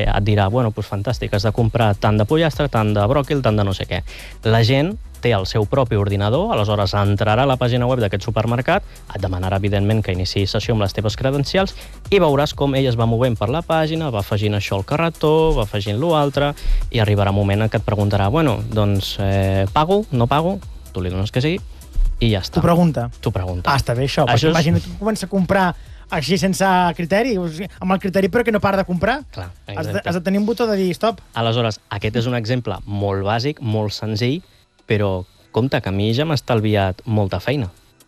et dirà, bueno, doncs fantàstic, has de comprar tant de pollastre, tant de bròquil, tant de no sé què. La gent té el seu propi ordinador, aleshores entrarà a la pàgina web d'aquest supermercat, et demanarà, evidentment, que iniciï sessió amb les teves credencials i veuràs com ell es va movent per la pàgina, va afegint això al carretó, va afegint l'altre, i arribarà un moment en què et preguntarà, bueno, doncs, pago, no pago? Tu li dones que sí, i ja està. T'ho pregunta? T'ho pregunta. Ah, està bé això, perquè imagina't que comença a comprar així sense criteri, amb el criteri però que no para de comprar. Clar, has de tenir un botó de dir stop. Aleshores, aquest és un exemple molt bàsic, molt senzill, però compte que a mi ja m'ha estalviat molta feina.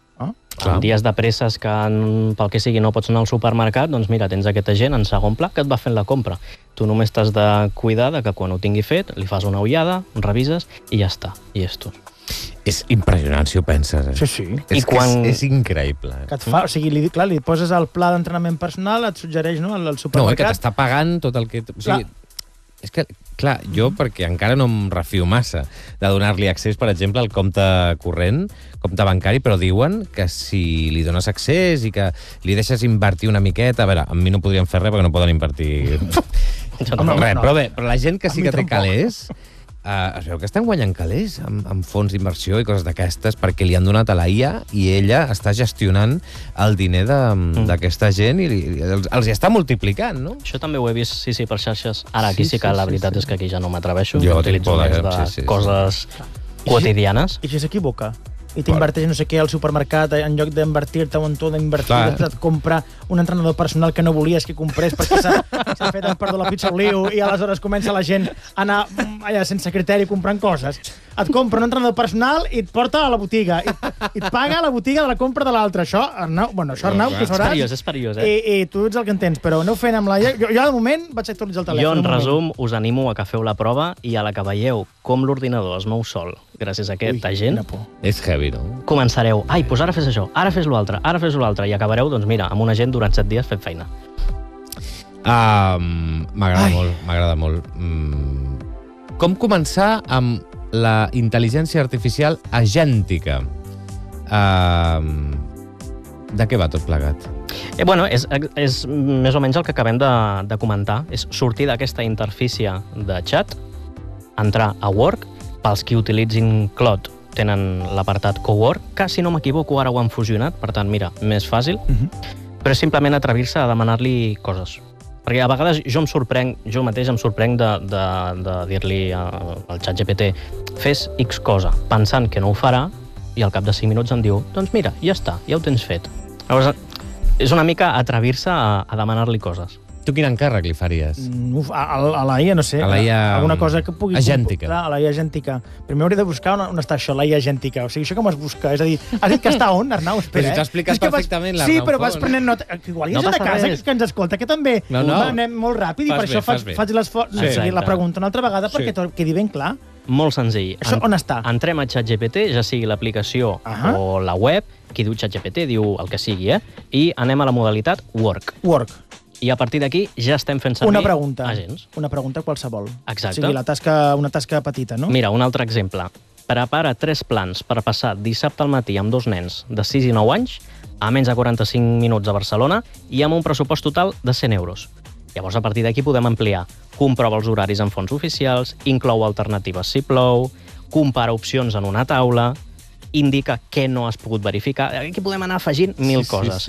En dies de presses que pel que sigui no pots anar al supermercat, doncs mira, tens aquest agent en segon pla que et va fent la compra. Tu només t'has de cuidar que quan ho tingui fet li fas una ullada, revises i ja està, i és tot. És impressionant, si ho penses. Sí. És increïble. Que et fa, o sigui, li poses el pla d'entrenament personal, et suggereix, no, al supermercat. No, que t'està pagant tot el que... O sigui, és que, clar, jo, perquè encara no em refio massa de donar-li accés, per exemple, al compte corrent, compte bancari, però diuen que si li dones accés i que li deixes invertir una miqueta... A veure, amb mi no podrien fer res perquè no poden invertir... Però bé, però la gent que sí que té calés... Es veu que estan guanyant calés amb fons d'inversió i coses d'aquestes perquè li han donat a la IA i ella està gestionant el diner d'aquesta gent i els hi està multiplicant, no? Això també ho he vist, sí, per xarxes. Ara aquí sí que la veritat és que aquí ja no m'atreveixo. Jo utilitzo més de coses quotidianes. I si s'equivoca? I t'inverteix no sé què al supermercat, en lloc d'invertir-te on tu d'invertir, et compra un entrenador personal que no volies que comprés perquè s'ha fet perdó la pizza Oliu i aleshores comença la gent a anar allà sense criteri comprant coses. Et compra un entrenador personal i et porta a la botiga. I et paga a la botiga de la compra de l'altre. Això, Arnau, tu sabràs. És perillós, I tu ets el que entens, però aneu fent amb la... Jo de moment vaig actualitzar el telèfon. Jo, en resum, us animo a que feu la prova i a la que veieu com l'ordinador es mou sol gràcies a aquest agent, és heavy, no? Començareu, doncs ara fes això, ara fes l'altre, i acabareu, doncs mira, amb un agent durant 7 dies fent feina. M'agrada molt. Com començar amb la intel·ligència artificial agèntica? De què va tot plegat? Bueno, és més o menys el que acabem de comentar. És sortir d'aquesta interfície de chat, entrar a Work. Pels qui utilitzin Claude tenen l'apartat Cowork, que si no m'equivoco ara ho han fusionat, per tant, mira, més fàcil, però és simplement atrevir-se a demanar-li coses. Perquè a vegades jo mateix em sorprenc de dir-li al ChatGPT fes X cosa, pensant que no ho farà, i al cap de 5 minuts em diu, doncs mira, ja està, ja ho tens fet. Llavors, és una mica atrevir-se a demanar-li coses. Tu quin encàrrec li faries? A la IA, no sé. A la IA... Alguna cosa que pugui... Agèntica. A la IA agèntica. Primer hauria de buscar on està això, la IA agèntica. O sigui, això com es busca? És a dir, has dit que està on, Arnau? Espera, però si t'ha explicat perfectament l'Arnau. Sí, però vas prenent nota. Igual hi ha gent a casa que ens escolta, que també anem molt ràpid i per això faig la pregunta una altra vegada perquè quedi ben clar. Molt senzill. Això on està? Entrem a ChatGPT, ja sigui l'aplicació o la web, qui diu ChatGPT diu el que sigui, i anem a la modalitat Work. I a partir d'aquí ja estem fent servir agents. Una pregunta qualsevol. Exacte. O sigui, una tasca petita, no? Mira, un altre exemple. Prepara 3 plans per passar dissabte al matí amb 2 nens de 6 i 9 anys a menys de 45 minuts a Barcelona i amb un pressupost total de 100 euros. Llavors, a partir d'aquí podem ampliar. Comprova els horaris en fonts oficials, inclou alternatives si plou, compara opcions en una taula, indica què no has pogut verificar. Aquí podem anar afegint 1000 coses.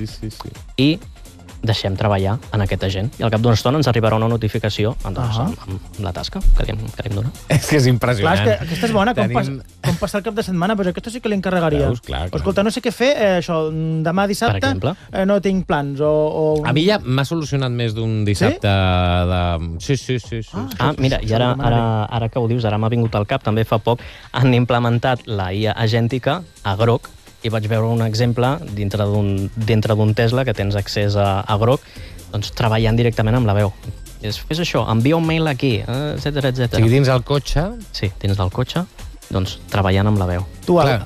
I deixem treballar en aquest agent i al cap d'una estona ens arribarà una notificació amb la tasca que li hem donat. És que és impressionant. Clar, és que aquesta és bona, com passar el cap de setmana, però aquesta sí que li encarregaria. Clar. Escolta, no sé què fer, això, demà dissabte no tinc plans. A mi ja m'ha solucionat més d'un dissabte de... Sí. Mira, i ara que ho dius, ara m'ha vingut al cap, també fa poc han implementat la IA agèntica a Grok, i vaig veure un exemple dintre d'un Tesla que tens accés a Grok, doncs treballant directament amb la veu. Fes això, envia un mail aquí, etcètera. O sigui, dins el cotxe... Sí, dins del cotxe, doncs treballant amb la veu. Tu al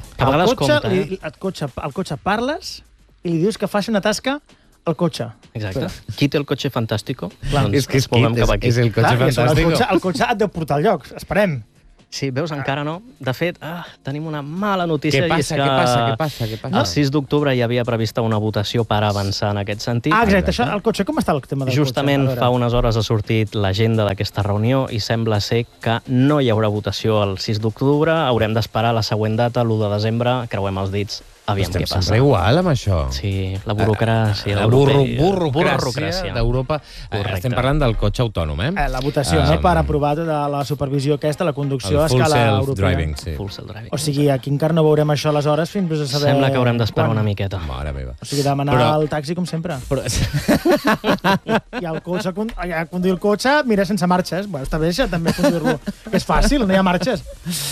cotxe parles i li dius que faci una tasca al cotxe. Exacte. Qui té el cotxe fantàstico? És que és el cotxe fantàstico. El cotxe et deu portar al lloc, esperem. Sí, veus, encara no. De fet, tenim una mala notícia. Què passa? Què passa? El 6 d'octubre hi havia prevista una votació per avançar en aquest sentit. Exacte. Això, el cotxe, com està el tema del Justament cotxe? fa unes hores ha sortit l'agenda d'aquesta reunió i sembla ser que no hi haurà votació el 6 d'octubre. Haurem d'esperar la següent data, l'1 de desembre. Creuem els dits. Aviam què passa. Sempre igual amb això. Sí, la burocràcia. La burocràcia d'Europa. Estem parlant del cotxe autònom, La votació, per aprovar tota la supervisió aquesta, la conducció a escala europea. Driving, sí. Full self-driving. O sigui, aquí encara no veurem això aleshores fins a saber... Sembla que haurem d'esperar una miqueta. Mare meva. O sigui, demanar el taxi com sempre. I el cotxe, conduir el cotxe, mira, sense marxes. Bueno, està bé això, també, conduir-lo. És fàcil, no hi ha marxes.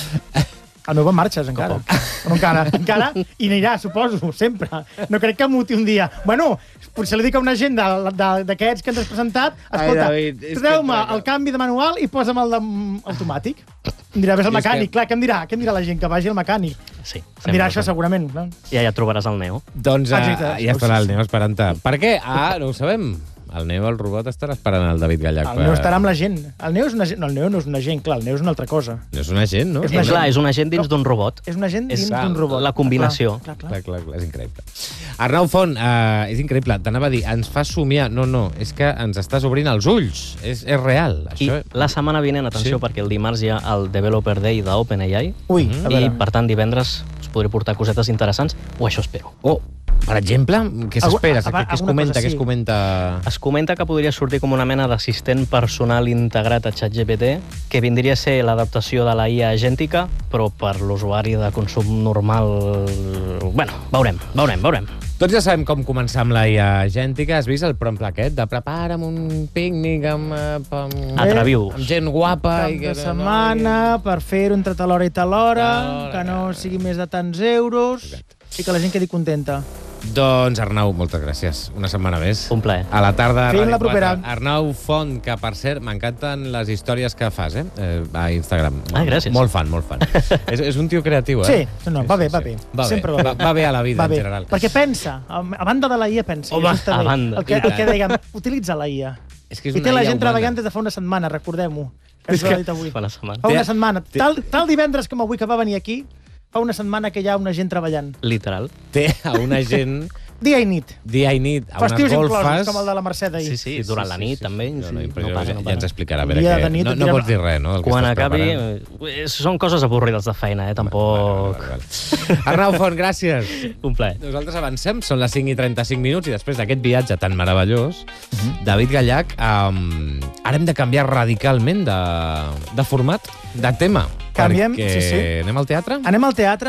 El meu va en marxes, encara. Però encara. I anirà, suposo, sempre. No crec que muti un dia. Bueno, potser li dic a una gent d'aquests que ens has presentat, escolta, treu-me el canvi de manual i posa'm el automàtic. Em dirà, ves al mecànic. Clar, què em dirà la gent? Que vagi al mecànic. Sí. Em dirà això, segurament. I ja trobaràs el Neo. Doncs ja estarà el Neo esperant-te. Per què? No ho sabem. El Neo, el robot, estarà esperant el David Gallac. El Neo estarà amb la gent. El Neo és una gent. No, el Neo no és una gent, clar, el Neo és una altra cosa. No és una gent, no? És una gent dins d'un robot. És una gent dins d'un robot. La combinació. Clar, és increïble. Arnau Font, és increïble. T'anava a dir, ens fa somiar. No, és que ens estàs obrint els ulls. És real. I la setmana vinent, atenció, perquè el dimarts hi ha el Developer Day d'OpenAI. I, per tant, divendres us podré portar cosetes interessants, o això espero. Per exemple, què s'espera? Què es comenta? Es comenta que podria sortir com una mena d'assistent personal integrat a ChatGPT, que vindria a ser l'adaptació de la IA agèntica, però per l'usuari de consum normal... Bueno, veurem. Tots ja sabem com començar amb la IA agèntica. Has vist el prompt aquest de prepara'm un pícnic amb Atreviu-vos. Amb gent guapa. Cap de setmana, per fer-ho entre tal hora i tal hora, que no sigui més de tants euros, i que la gent quedi contenta. Doncs, Arnau, moltes gràcies. Una setmana més. Un plaer. A la tarda, Fins la propera. Arnau Font, que per cert, m'encanten les històries que fas, a Instagram. Gràcies. Molt fan. És un tio creatiu, Sí, va bé. Sempre va bé. Va bé a la vida, en general. Perquè pensa, a banda de la IA, pensa. Home, a banda. El que dèiem, utilitza la IA. I té la gent treballant des de fa una setmana, recordem-ho. Fa una setmana. Tal divendres com avui que va venir aquí, fa una setmana que hi ha una gent treballant. Literal. Té a una gent... Dia i nit. A unes Festius golfes... inclosos, com el de la Mercè d'ahir. Sí, durant la nit, també. Ja ens explicarà. No pots dir res, no? Quan acabi... Són coses avorrides de feina, tampoc... Arnau Font, gràcies. Un plaer. Nosaltres avancem, són les 5:35, i després d'aquest viatge tan meravellós, David Gallac, ara hem de canviar radicalment de format, de tema. Canviem, sí. Anem al teatre? Anem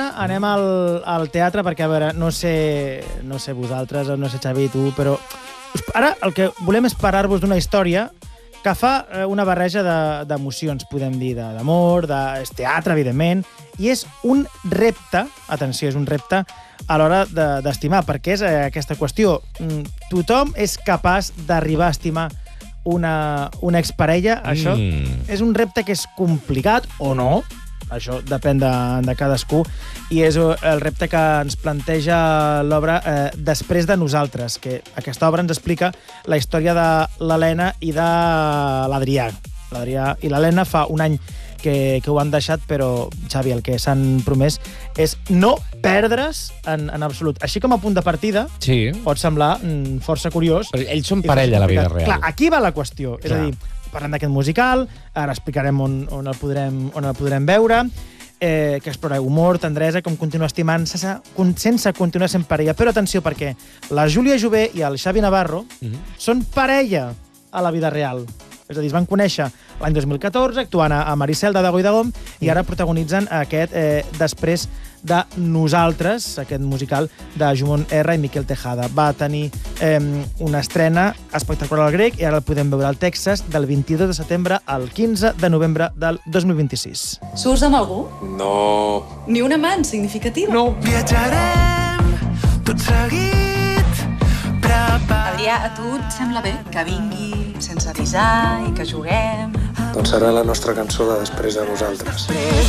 al teatre perquè, a veure, no sé vosaltres, no sé Xavi i tu, però ara el que volem és parar-vos d'una història que fa una barreja d'emocions, podem dir, d'amor, és teatre, evidentment, i és un repte, atenció, és un repte a l'hora d'estimar, perquè és aquesta qüestió. Tothom és capaç d'arribar a estimar una exparella, això és un repte que és complicat o no, això depèn de cadascú, i és el repte que ens planteja l'obra Després de nosaltres, que aquesta obra ens explica la història de l'Helena i de l'Adrià. L'Adrià i l'Helena fa un any que ho han deixat, però, Xavi, el que s'han promès és no perdre's en absolut. Així com a punt de partida, pot semblar força curiós. Però ells són parella a la vida real. Clar, aquí va la qüestió. És a dir, parlem d'aquest musical, ara explicarem on el podrem veure, que explora humor, tendresa, com continuar estimant sense continuar sent parella. Però atenció, perquè la Júlia Jové i el Xavi Navarro són parella a la vida real. És a dir, es van conèixer l'any 2014, actuant a Maricel de Dago i Dagom, i ara protagonitzen aquest Després de nosaltres, aquest musical de Jumon R i Miquel Tejada. Va tenir una estrena espectacular al Grec i ara el podem veure al Texas del 22 de setembre al 15 de novembre del 2026. Surts amb algú? No. Ni una amant significativa? No. Viatjarem tot seguit. Adrià, a tu et sembla bé que vingui sense avisar i que juguem? Doncs serà la nostra cançó de Després de nosaltres.